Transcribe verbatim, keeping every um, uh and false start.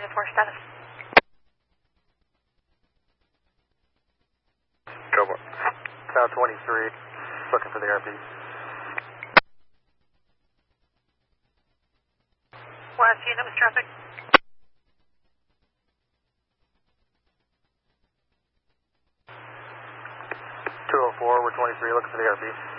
twenty-four status. Go for it. Tower twenty-three, looking for the R P. West unit with traffic. two oh four, we're twenty-three, looking for the R P.